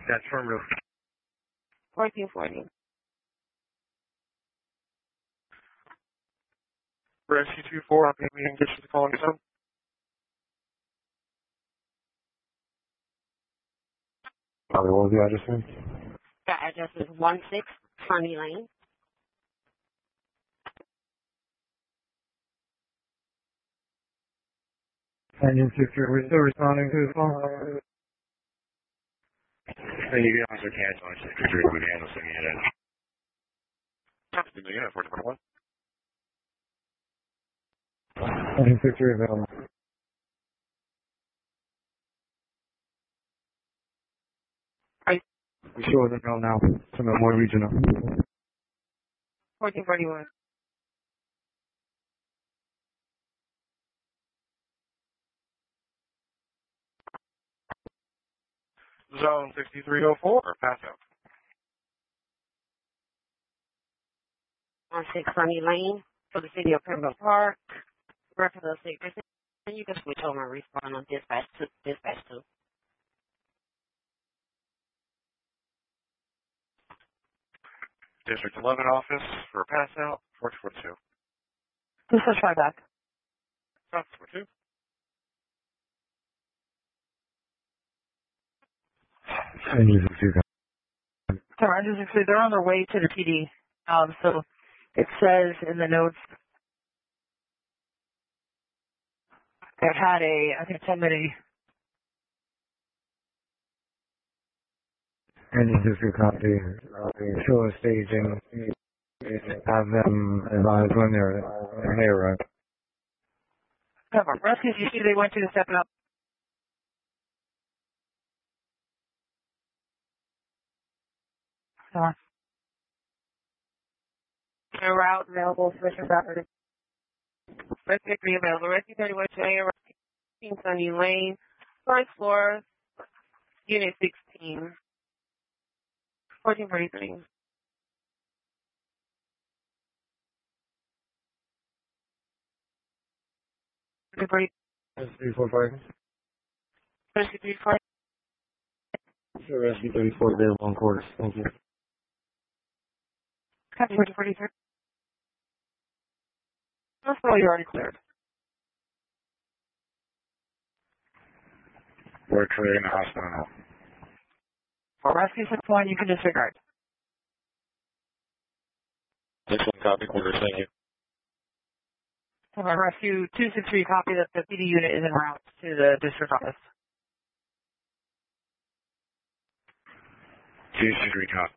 That's affirmative. 1440. Rescue 24, I'm going to be in condition to calling you some. What was the address again? The address is 16 Sunny Lane. Engine 6, we're still responding to the phone. And you can also cancel on 63 with handle sending it in. Talk to the unit 4021. Engine 6, available. We show the bill now to Memorial Regional. 1441. Zone 6304, pass out. 16 Sunny Lane for the city of Pembroke Park. Reference to the state. And you can switch over and respond on dispatch 2. District 11 office for a pass out, 442. This is try back. Stop 42. Engine 6, So actually, they're on their way to the PD. So it says in the notes they had I think somebody. Engine 6, copy. Show a staging. Have them advise when they're right. Come on, rescues. You see, they went to the step up. Come on. No route available. Switching property. Rescue 3 available. Rescue 31 to Rescue Sunny Lane, first floor, unit 16. 1443. Rescue 345. Rescue 34. Sure, Rescue 34 available on quarters. Thank you. Copy 1443. That's all you already cleared. We're clearing the hospital now. For rescue 61, you can disregard. 6-1 copy, quarters, thank you. For rescue 263, copy that the PD unit is en route to the district office. 263 copy.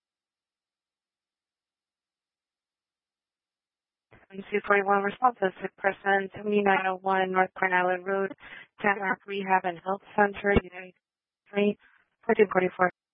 Rescue 41 responses to person 7901 North Grand Island Road, Tamarack Rehab and Health Center, United 3, 1444.